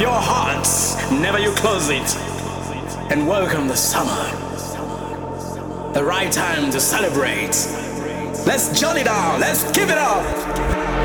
your hearts, never you close it. And welcome the summer. The right time to celebrate. Let's jolly down, let's give it up.